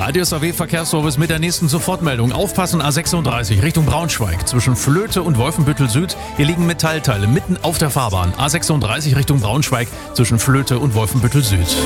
Der DSAW-Verkehrsservice mit der nächsten Sofortmeldung. Aufpassen, A36 Richtung Braunschweig. Zwischen Flöte und Wolfenbüttel Süd. Hier liegen Metallteile mitten auf der Fahrbahn. A36 Richtung Braunschweig zwischen Flöte und Wolfenbüttel Süd.